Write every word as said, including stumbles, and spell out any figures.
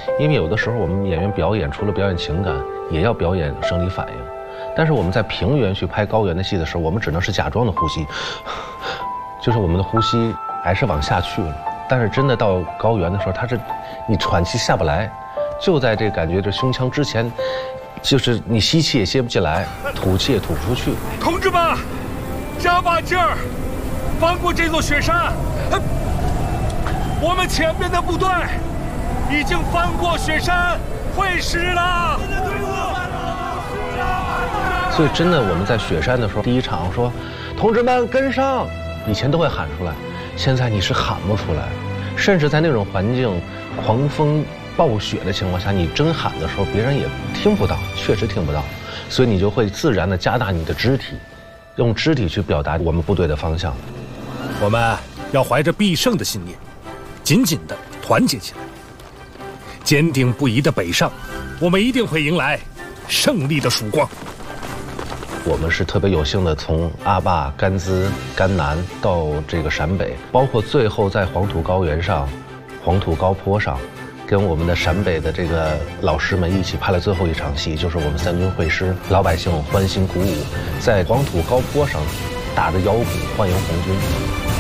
因为有的时候我们演员表演除了表演情感，也要表演生理反应。但是我们在平原去拍高原的戏的时候，我们只能是假装的呼吸，就是我们的呼吸还是往下去了。但是真的到高原的时候，它是你喘气下不来，就在这个感觉这胸腔之前，就是你吸气也吸不进来，吐气也吐不出去。 同志们，加把劲儿，翻过这座雪山。我们前面的部队已经翻过雪山，会师了。 所以真的，我们在雪山的时候，第一场说，同志们跟上，以前都会喊出来，现在你是喊不出来，甚至在那种环境，狂风暴雪的情况下，你真喊的时候，别人也听不到，确实听不到，所以你就会自然地加大你的肢体，用肢体去表达我们部队的方向。 我们要怀着必胜的信念，紧紧地团结起来，坚定不移地北上，我们一定会迎来胜利的曙光。 我们是特别有幸的，从阿坝、甘孜、甘南到这个陕北，包括最后在黄土高原上、黄土高坡上，跟我们的陕北的这个老师们一起拍了最后一场戏，就是我们三军会师，老百姓欢欣鼓舞，在黄土高坡上打着腰鼓欢迎红军。